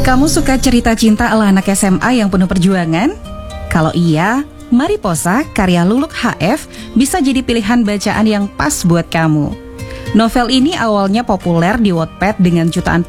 Kamu suka cerita cinta ala anak SMA yang penuh perjuangan? Kalau iya, Mariposa karya Luluk HF bisa jadi pilihan bacaan yang pas buat kamu. Novel ini awalnya populer di Wattpad dengan jutaan